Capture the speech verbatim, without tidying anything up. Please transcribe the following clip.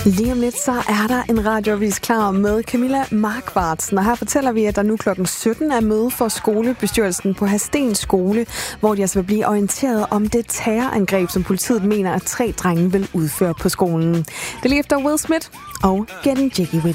Lige om lidt, så er der en radioavis klar med Camilla Markvartsen, og her fortæller vi, at der nu klokken sytten er møde for skolebestyrelsen på Hadsten Skole, hvor de altså vil blive orienteret om det terrorangreb, som politiet mener, at tre drenge vil udføre på skolen. Det er lige efter Will Smith og Getting Jiggy With It.